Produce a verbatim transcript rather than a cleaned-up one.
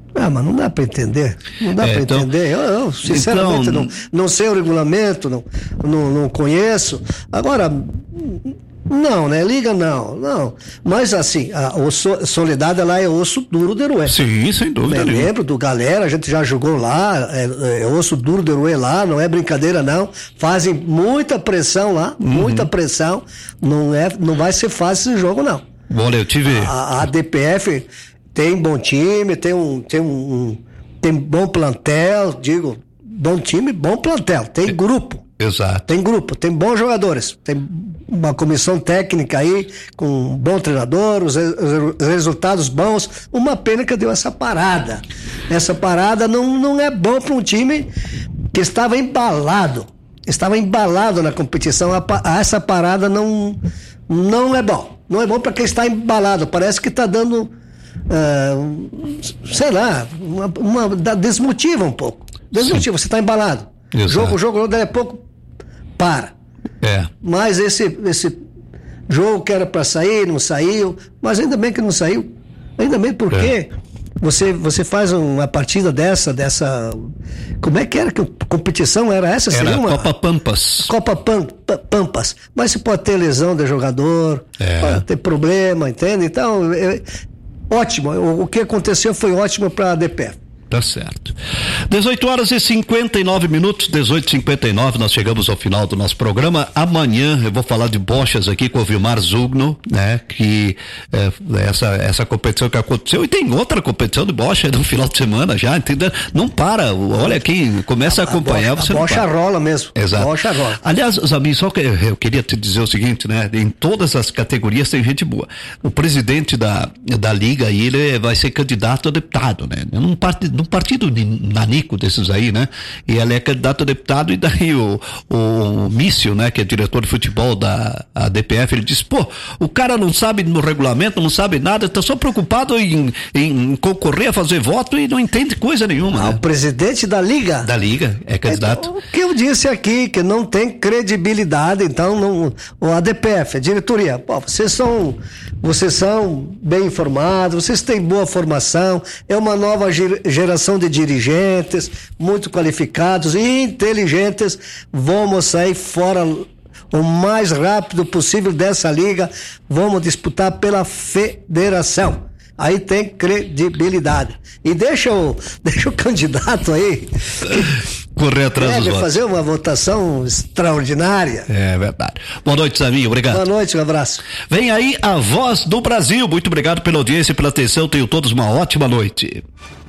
Ah, mas não dá para entender, não dá é, para então, entender, eu, eu sinceramente então, não, não sei o regulamento, não, não, não conheço, agora, não, né, liga não, não, mas assim, a, o so, Soledade lá é osso duro de roer. Sim, sem dúvida. Me lembro do galera, a gente já jogou lá, é, é osso duro de roer lá, não é brincadeira não, fazem muita pressão lá, uhum. muita pressão, não, é, não vai ser fácil esse jogo não. Olha, eu tive... A, a D P F... Tem bom time, tem um, tem um, tem bom plantel, digo, bom time, bom plantel, tem grupo. Exato. Tem grupo, tem bons jogadores, tem uma comissão técnica aí, com um bom treinador, os, os resultados bons. Uma pena que deu essa parada. Essa parada não, não é bom para um time que estava embalado, estava embalado na competição. A, a, essa parada não, não é bom. Não é bom para quem está embalado, parece que está dando... Uh, sei lá, uma, uma, desmotiva um pouco. Desmotiva, Sim. Você está embalado. Exato. Jogo, jogo, daí a pouco para. É. Mas esse, esse jogo que era para sair, não saiu. Mas ainda bem que não saiu. Ainda bem porque é. você, você faz uma partida dessa, dessa. Como é que era que a competição era essa? Era uma Copa Pampas. Copa Pam, Pampas. Mas você pode ter lesão de jogador, é. pode ter problema, entende? Então. Eu, Ótimo, o, o que aconteceu foi ótimo para a D P F. Tá certo. dezoito horas e cinquenta e nove minutos, dezoito e cinquenta e nove, nós chegamos ao final do nosso programa. Amanhã eu vou falar de bochas aqui com o Vilmar Zugno, né? Que é, essa, essa competição que aconteceu, e tem outra competição de bocha no final de semana já, entendeu? Não para, olha quem começa a, a acompanhar, bocha, você a não bocha para. rola mesmo. Exato. Bocha rola. Aliás, Zamir, só que eu queria te dizer o seguinte, né? Em todas as categorias tem gente boa. O presidente da, da liga, ele vai ser candidato a deputado, né? Num partido num partido de nanico desses aí, né? E ele é candidato a deputado, e daí o, o Mício, né? Que é diretor de futebol da a D P F, ele disse, pô, o cara não sabe no regulamento, não sabe nada, tá só preocupado em, em concorrer a fazer voto e não entende coisa nenhuma. Ah, né? O presidente da liga? Da liga, é candidato. Então, o que eu disse aqui, que não tem credibilidade, então não, a D P F, a diretoria, pô, vocês são, vocês são bem informados, vocês têm boa formação, é uma nova geração de dirigentes muito qualificados e inteligentes. Vamos sair fora o mais rápido possível dessa liga, vamos disputar pela federação. Aí tem credibilidade. E deixa o, deixa o candidato aí correr atrás dos votos. Fazer uma votação extraordinária. É verdade. Boa noite, Zamir, obrigado. Boa noite, um abraço. Vem aí a Voz do Brasil. Muito obrigado pela audiência e pela atenção. Tenham todos uma ótima noite.